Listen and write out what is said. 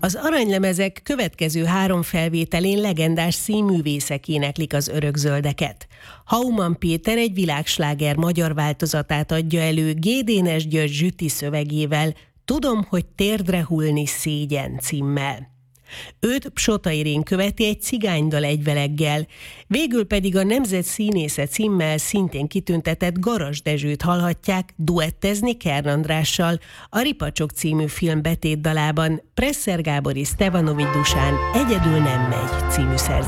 Az aranylemezek következő 3 felvételén legendás színművészek éneklik az Örökzöldeket. Hauman Péter egy világsláger magyar változatát adja elő G. Dénes György Zsüti szövegével, Tudom, hogy térdre hullni szégyen címmel. Őt Psota Irén követi egy cigánydal egyveleggel, végül pedig a Nemzet Színésze címmel szintén kitüntetett Garas Dezsőt hallhatják duettezni Kern Andrással a Ripacsok című film betétdalában Presser Gábor és Stevanovics Dusán Egyedül nem megy című szerződésében.